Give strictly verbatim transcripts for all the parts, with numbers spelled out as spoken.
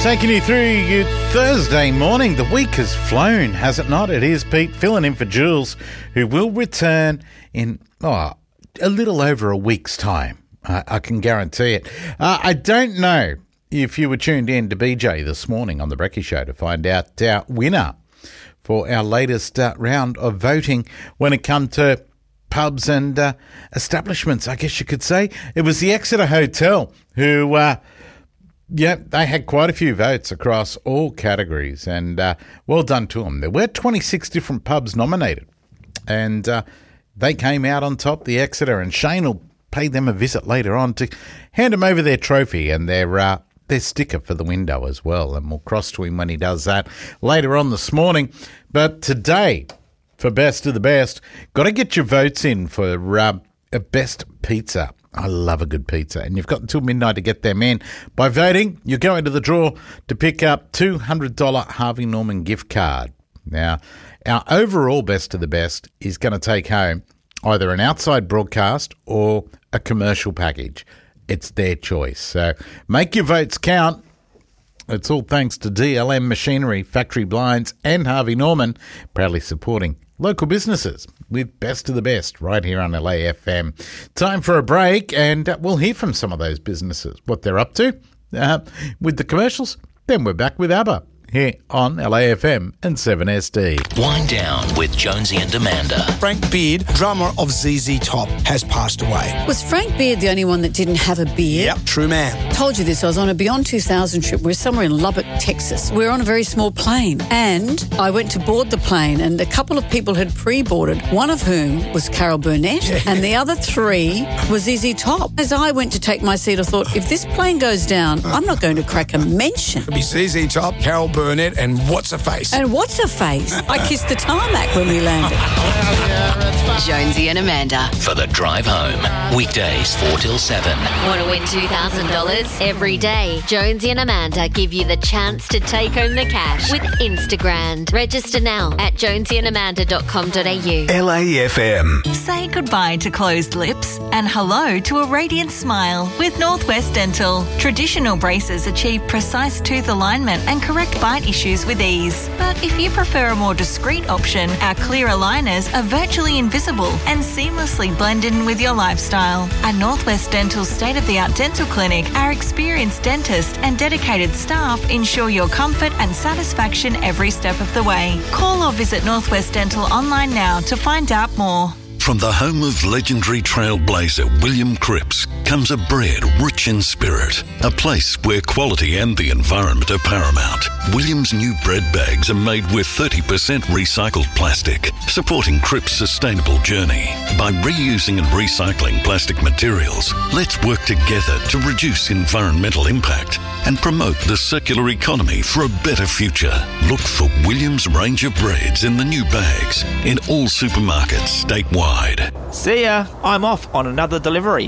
Taking you through your Thursday morning. The week has flown, has it not? It is Pete filling in for Jules, who will return in oh, a little over a week's time. I, I can guarantee it. Uh, I don't know if you were tuned in to B J this morning on the Brekkie Show to find out our winner for our latest uh, round of voting when it comes to pubs and uh, establishments, I guess you could say. It was the Exeter Hotel who... Uh, Yeah, they had quite a few votes across all categories, and uh, well done to them. There were twenty-six different pubs nominated, and uh, they came out on top, the Exeter, and Shane will pay them a visit later on to hand them over their trophy and their uh, their sticker for the window as well, and we'll cross to him when he does that later on this morning. But today, for Best of the Best, got to get your votes in for uh, a Best Pizza. I love a good pizza, and you've got until midnight to get them in. By voting, you go into the draw to pick up two hundred dollars Harvey Norman gift card. Now, our overall Best of the Best is going to take home either an outside broadcast or a commercial package. It's their choice. So make your votes count. It's all thanks to D L M Machinery, Factory Blinds, and Harvey Norman, proudly supporting local businesses with Best of the Best right here on L A F M. Time for a break, and uh, we'll hear from some of those businesses, what they're up to uh, with the commercials. Then we're back with ABBA here on L A F M and seven S D. Wind Down with Jonesy and Amanda. Frank Beard, drummer of Z Z Top, has passed away. Was Frank Beard the only one that didn't have a beard? Yep, true man. Told you this, I was on a Beyond two thousand trip. We're somewhere in Lubbock, Texas. We were on a very small plane, and I went to board the plane, and a couple of people had pre-boarded, one of whom was Carol Burnett, yeah. and the other three was Z Z Top. As I went to take my seat, I thought, if this plane goes down, I'm not going to crack a mention. It'll be Z Z Top, Carol Burnett, and what's her face? And what's her face? I kissed the tarmac when we landed. Jonesy and Amanda. For the drive home. Weekdays four till seven. Want to win two thousand dollars? Every day, Jonesy and Amanda give you the chance to take home the cash with Instagram. Register now at jonesy and amanda dot com dot a u. L A F M. Say goodbye to closed lips and hello to a radiant smile with Northwest Dental. Traditional braces achieve precise tooth alignment and correct bite issues with ease. But if you prefer a more discreet option, our clear aligners are virtually invisible and seamlessly blend in with your lifestyle. At Northwest Dental's state-of-the-art dental clinic, our experienced dentists and dedicated staff ensure your comfort and satisfaction every step of the way. Call or visit Northwest Dental online now to find out more. From the home of legendary trailblazer William Cripps comes a bread rich in spirit, a place where quality and the environment are paramount. William's new bread bags are made with thirty percent recycled plastic, supporting Cripps' sustainable journey. By reusing and recycling plastic materials, let's work together to reduce environmental impact and promote the circular economy for a better future. Look for William's range of breads in the new bags in all supermarkets statewide. See ya. I'm off on another delivery.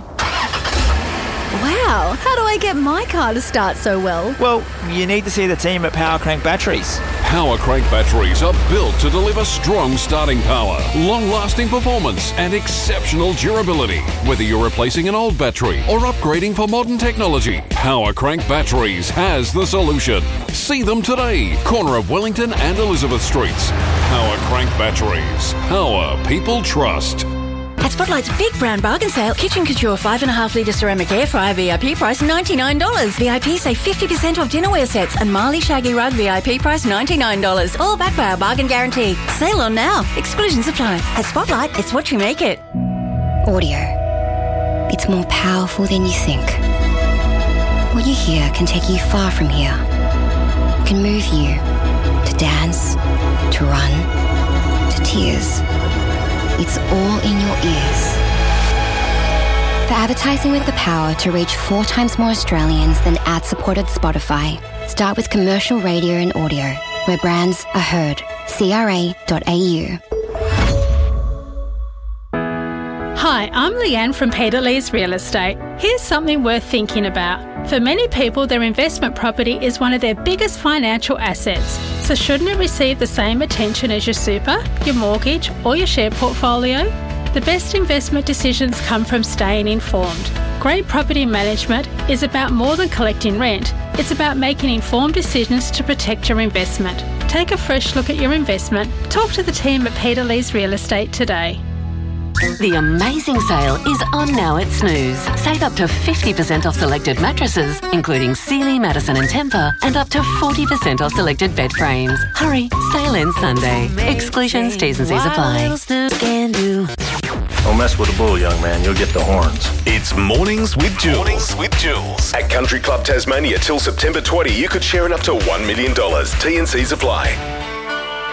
Wow, how do I get my car to start so well? Well, you need to see the team at Power Crank Batteries. Power Crank batteries are built to deliver strong starting power, long-lasting performance and exceptional durability. Whether you're replacing an old battery or upgrading for modern technology, Power Crank Batteries has the solution. See them today, corner of Wellington and Elizabeth Streets. Power Crank Batteries. Power people trust. At Spotlight's big brown bargain sale, Kitchen Couture five point five litre ceramic air fryer V I P price ninety-nine dollars. V I P save fifty percent off dinnerware sets and Marley Shaggy Rug V I P price ninety-nine dollars. All backed by our bargain guarantee. Sale on now. Exclusions apply. At Spotlight, it's what you make it. Audio. It's more powerful than you think. What you hear can take you far from here. It can move you to dance, to run, to tears. It's all in your ears. For advertising with the power to reach four times more Australians than ad-supported Spotify, start with commercial radio and audio, where brands are heard. C R A dot A U. Hi, I'm Leanne from Peter Lee's Real Estate. Here's something worth thinking about. For many people, their investment property is one of their biggest financial assets. So shouldn't it receive the same attention as your super, your mortgage, or your share portfolio? The best investment decisions come from staying informed. Great property management is about more than collecting rent. It's about making informed decisions to protect your investment. Take a fresh look at your investment. Talk to the team at Peter Lee's Real Estate today. The amazing sale is on now at Snooze. Save up to fifty percent off selected mattresses, including Sealy, Madison and Tempur, and up to forty percent off selected bed frames. Hurry, sale ends Sunday. Exclusions, T's and C's apply. Don't mess with the bull, young man. You'll get the horns. It's Mornings with Jules. Mornings with Jules. At Country Club Tasmania till September twentieth, you could share in up to one million dollars. T and C's apply.